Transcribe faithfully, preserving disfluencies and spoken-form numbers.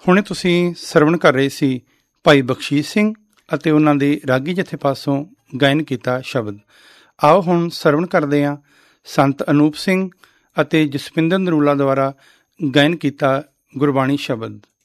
ਹੁਣੇ ਤੁਸੀਂ ਸਰਵਣ ਕਰ ਰਹੇ ਸੀ ਭਾਈ ਬਖਸ਼ੀਸ਼ ਸਿੰਘ ਅਤੇ ਉਹਨਾਂ ਦੇ ਰਾਗੀ ਜਥੇ ਪਾਸੋਂ ਗਾਇਨ ਕੀਤਾ ਸ਼ਬਦ। ਆਓ ਹੁਣ ਸਰਵਣ ਕਰਦੇ ਹਾਂ ਸੰਤ ਅਨੂਪ ਸਿੰਘ ਅਤੇ ਜਸਪਿੰਦਰ ਨਰੂਲਾ ਦੁਆਰਾ ਗਾਇਨ ਕੀਤਾ ਗੁਰਬਾਣੀ ਸ਼ਬਦ।